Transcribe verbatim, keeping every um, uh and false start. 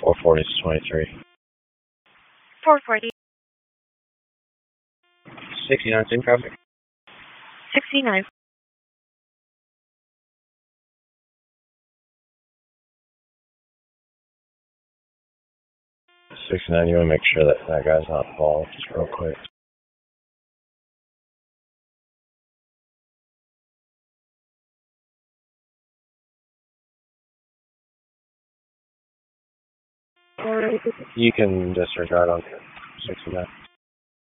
four forty to twenty-three. four forty. sixty-nine, same traffic. sixty-nine. sixty-nine, you want to make sure that that guy's not involved, just real quick. You can disregard on sixty-nine.